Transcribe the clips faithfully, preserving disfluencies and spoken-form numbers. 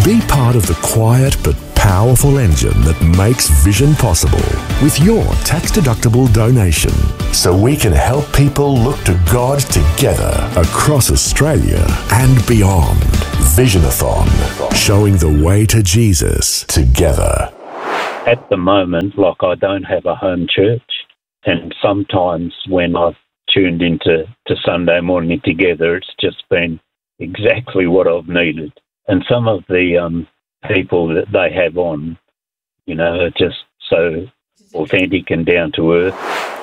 Be part of the quiet but powerful engine that makes vision possible with your tax-deductible donation, so we can help people look to God together across Australia and beyond. Visionathon, showing the way to Jesus together. At the moment, like, I don't have a home church, and sometimes when I've tuned into to Sunday morning together, it's just been exactly what I've needed. And some of the um, people that they have on, you know, are just so authentic and down to earth.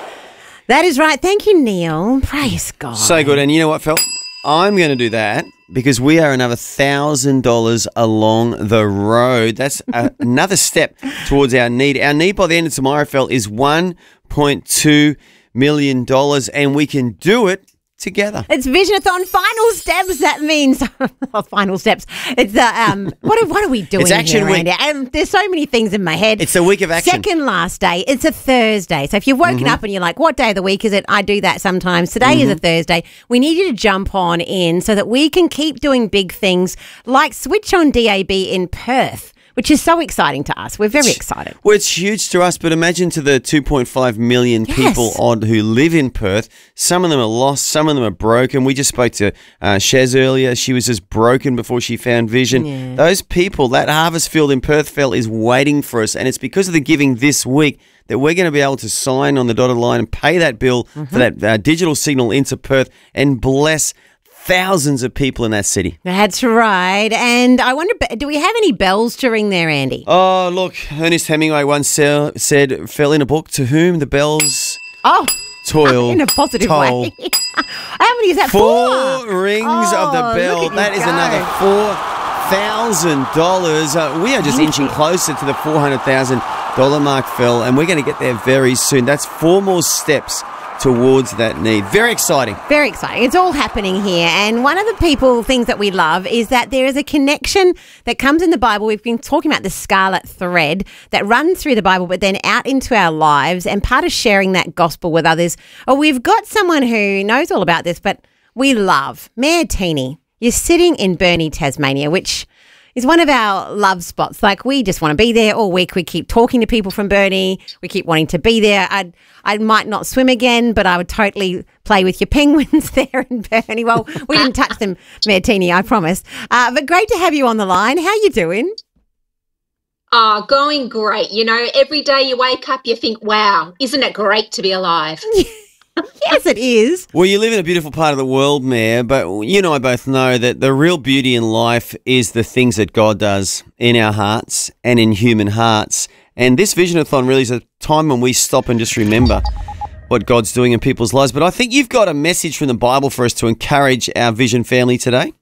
That is right. Thank you, Neil. Praise God. So good. And you know what, Phil? I'm going to do that because we are another one thousand dollars along the road. That's a, another step towards our need. Our need by the end of tomorrow, Phil, is one point two million dollars, and we can do it together. It's Visionathon final steps. That means well, final steps. It's uh, um. What are, what are we doing It's action here, week. Randy? Um, there's so many things in my head. It's a week of action. Second last day. It's a Thursday. So if you've woken Mm-hmm. up and you're like, "What day of the week is it?" I do that sometimes. Today Mm-hmm. is a Thursday. We need you to jump on in so that we can keep doing big things like switch on D A B in Perth, which is so exciting to us. We're very excited. Well, it's huge to us, but imagine to the two point five million Yes. people odd who live in Perth. Some of them are lost, some of them are broken. We just spoke to uh, Shez earlier. She was just broken before she found vision. Yeah. Those people, that harvest field in Perth, Phil, is waiting for us, and it's because of the giving this week that we're going to be able to sign on the dotted line and pay that bill Mm-hmm. for that uh, digital signal into Perth and bless thousands of people in that city. That's right. And I wonder, do we have any bells to ring there, Andy? Oh, look, Ernest Hemingway once sa- said, fell in a book, to whom the bells Oh, toil. in a positive toll. way. How many is that? Four Four rings Oh, of the bell. look at That you is go. another four thousand dollars. Uh, we are just inching closer to the four hundred thousand dollars mark, Phil, and we're going to get there very soon. That's four more steps towards that need. Very exciting. Very exciting. It's all happening here. And one of the people things that we love is that there is a connection that comes in the Bible. We've been talking about the scarlet thread that runs through the Bible, but then out into our lives, and part of sharing that gospel with others. Oh, we've got someone who knows all about this, but we love Mayor Teeny. You're sitting in Burnie, Tasmania, which is one of our love spots. Like, we just want to be there all week. We keep talking to people from Burnie. We keep wanting to be there. I'd, I might not swim again, but I would totally play with your penguins there in Burnie. Well, we didn't touch them, Mayor Teeny, I promise. Uh, but great to have you on the line. How you doing? Oh, going great. You know, every day you wake up, you think, wow, isn't it great to be alive? Yes, it is. Well, you live in a beautiful part of the world, Mayor, but you and I both know that the real beauty in life is the things that God does in our hearts and in human hearts. And this Visionathon really is a time when we stop and just remember what God's doing in people's lives. But I think you've got a message from the Bible for us to encourage our Vision family today.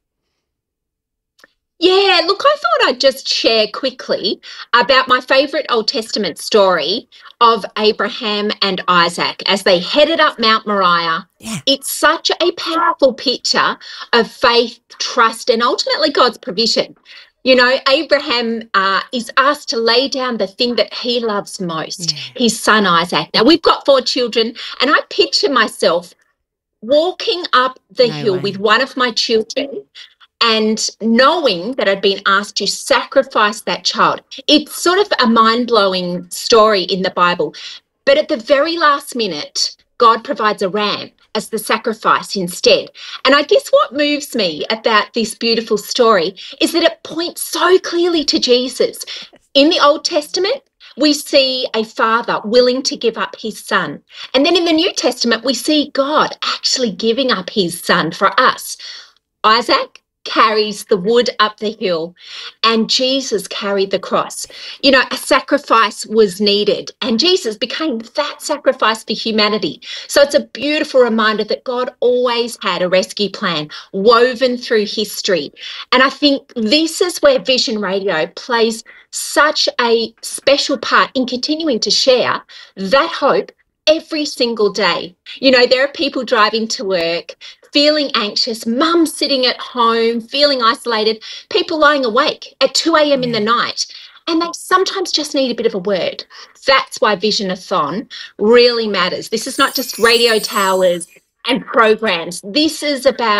Yeah, look, I thought I'd just share quickly about my favourite Old Testament story of Abraham and Isaac as they headed up Mount Moriah. Yeah. It's such a powerful picture of faith, trust, and ultimately God's provision. You know, Abraham uh, is asked to lay down the thing that he loves most, Yeah. his son Isaac. Now, we've got four children, and I picture myself walking up the No hill way. with one of my children and knowing that I'd been asked to sacrifice that child. It's sort of a mind-blowing story in the Bible. But at the very last minute, God provides a ram as the sacrifice instead. And I guess what moves me about this beautiful story is that it points so clearly to Jesus. In the Old Testament, we see a father willing to give up his son. And then in the New Testament, we see God actually giving up his son for us. Isaac carries the wood up the hill and Jesus carried the cross. You know, a sacrifice was needed and Jesus became that sacrifice for humanity. So it's a beautiful reminder that God always had a rescue plan woven through history. And I think this is where Vision Radio plays such a special part in continuing to share that hope every single day. You know, there are people driving to work, feeling anxious, mum sitting at home, feeling isolated, people lying awake at two a.m. in the night, and they sometimes just need a bit of a word. That's why Visionathon really matters. This is not just radio towers and programs. This is about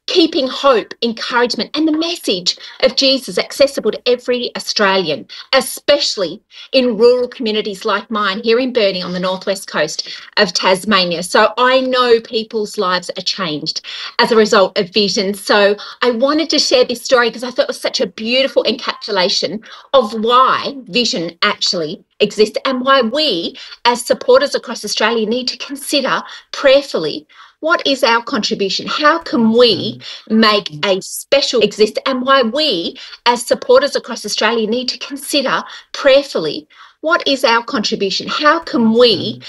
keeping hope, encouragement, and the message of Jesus accessible to every Australian, especially in rural communities like mine here in Burnie on the northwest coast of Tasmania. So I know people's lives are changed as a result of Vision. So I wanted to share this story because I thought it was such a beautiful encapsulation of why Vision actually exists and why we as supporters across Australia need to consider prayerfully what is our contribution? How can we make a special exist? And why we, as supporters across Australia, need to consider prayerfully what is our contribution? How can we